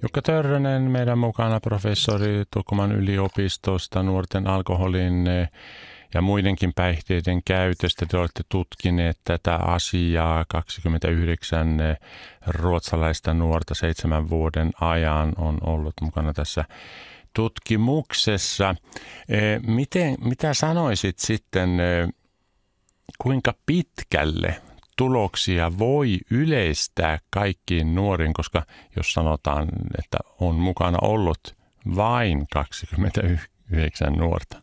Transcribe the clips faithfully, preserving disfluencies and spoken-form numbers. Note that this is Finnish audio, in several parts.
Jukka Törrönen meidän mukana, professori Tukholman yliopistosta, nuorten alkoholin ja muidenkin päihteiden käytöstä. Te olette tutkineet tätä asiaa. kaksikymmentäyhdeksän ruotsalaista nuorta seitsemän vuoden ajan on ollut mukana tässä tutkimuksessa. Miten, mitä sanoisit sitten, kuinka pitkälle tuloksia voi yleistää kaikkiin nuoriin, koska jos sanotaan, että on mukana ollut vain kaksikymmentäyhdeksän nuorta?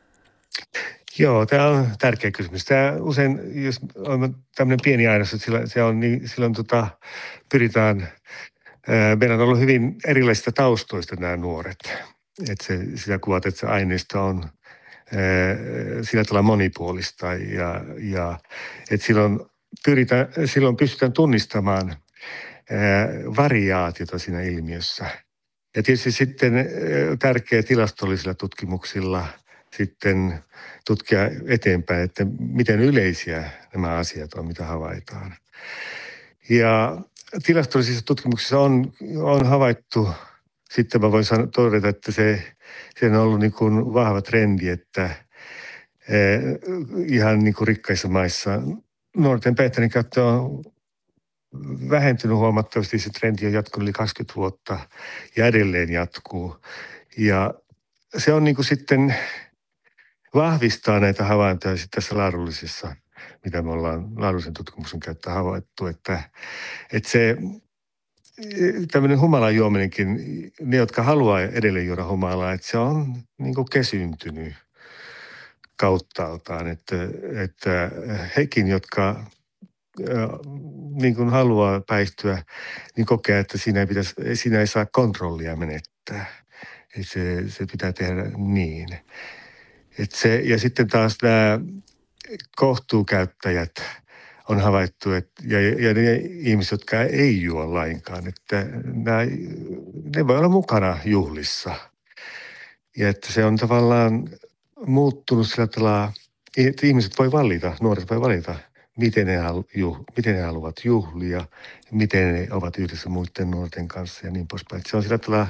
Joo, tämä on tärkeä kysymys. Tämä usein, jos on tämmöinen pieni aineus, että sillä, se on, niin silloin tota, pyritään, ää, meillä on ollut hyvin erilaisista taustoista nämä nuoret. Että se, sitä kuvat, että se aineisto on ää, sillä tavalla monipuolista ja, ja että silloin pyritään, silloin pystytään tunnistamaan ää, variaatiota siinä ilmiössä. Ja tietysti sitten ää, tärkeä tilastollisilla tutkimuksilla sitten tutkia eteenpäin, että miten yleisiä nämä asiat on, mitä havaitaan. Ja tilastollisissa tutkimuksissa on, on havaittu, sitten mä voin sanoa, todeta, että se, se on ollut niin kuin vahva trendi, että eh, ihan niin kuin rikkaissa maissa nuorten päihteiden käyttö on vähentynyt huomattavasti. Se trendi on jatkunut yli kaksikymmentä vuotta ja edelleen jatkuu. Ja se on niin kuin sitten vahvistaa näitä havaintoja sitten tässä laadullisessa, mitä me ollaan laadullisen tutkimuksen käyttää havaittu, että, että se tämmöinen humalan juominenkin, ne jotka haluaa edelleen juoda humalaa, että se on niin kuin kesyntynyt kauttaaltaan, että, että hekin, jotka niin kuin haluaa päihtyä, niin kokee, että siinä ei, pitäisi, siinä ei saa kontrollia menettää. Se, se pitää tehdä niin. Et se, ja sitten taas nämä kohtuukäyttäjät on havaittu, että, ja, ja ne ihmiset, jotka ei juo lainkaan, että nämä, ne voi olla mukana juhlissa. Ja että se on tavallaan muuttunut sillä tavalla, että ihmiset voi valita, nuoret voi valita, miten ne, juh, miten ne haluavat juhlia, miten ne ovat yhdessä muiden nuorten kanssa ja niin poispäin. Että se on sillä tavalla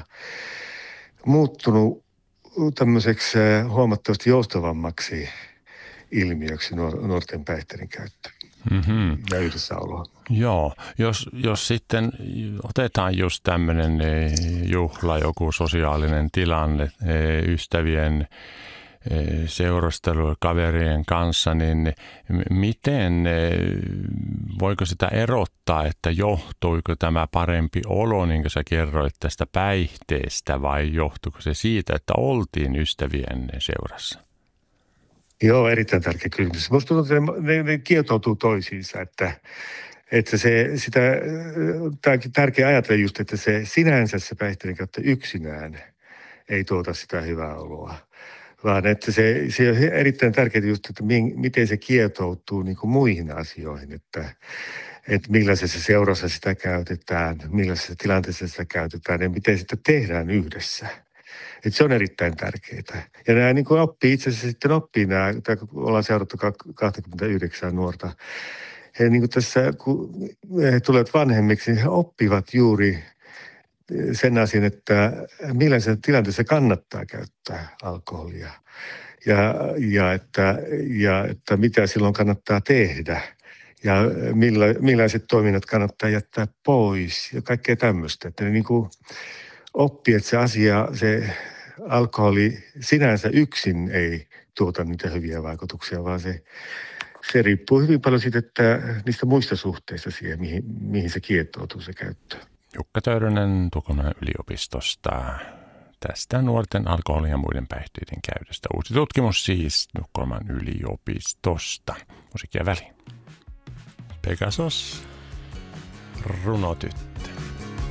muuttunut tämmöiseksi huomattavasti joustavammaksi ilmiöksi nuorten päihteiden käyttö mm-hmm. ja yhdessäoloa. Joo, jos, jos sitten otetaan just tämmöinen juhla, joku sosiaalinen tilanne, ystävien seurustelu kaverien kanssa, niin miten, voiko sitä erottaa, että johtuiko tämä parempi olo, niin kuin sä kerroit tästä päihteestä, vai johtuiko se siitä, että oltiin ystävien seurassa? Joo, erittäin tärkeä kysymys. Minusta tuntuu, että ne, ne kietoutuu toisiinsa, että, että se, sitä, tämäkin tärkeä ajatella just, että se sinänsä se päihteiden käyttö yksinään ei tuota sitä hyvää oloa. Vaan että se, se on erittäin tärkeää just, että miten se kietoutuu niin kuin muihin asioihin, että, että millaisessa seurassa sitä käytetään, millaisessa tilanteessa sitä käytetään ja miten sitä tehdään yhdessä. Että se on erittäin tärkeää. Ja nämä niin kuin oppii, itse asiassa sitten oppii nämä, kun ollaan seurattu kaksikymmentäyhdeksän nuorta, he niin kuin tässä, kun he tulevat vanhemmiksi, niin he oppivat juuri sen asian, että millaisessa tilanteessa kannattaa käyttää alkoholia ja, ja, että, ja että mitä silloin kannattaa tehdä ja milla, millaiset toiminnat kannattaa jättää pois ja kaikkea tämmöistä. Että ne niin kuin oppii, että se asia, se alkoholi sinänsä yksin ei tuota niitä hyviä vaikutuksia, vaan se, se riippuu hyvin paljon siitä, että niistä muista suhteista siihen, mihin, mihin se kietoutuu se käyttö. Jukka Törrönen Tukholman yliopistosta tästä nuorten alkoholin ja muiden päihteiden käytöstä. Uusi tutkimus siis Tukholman yliopistosta. Musiikkia väliin. Pegasus, runotyttö.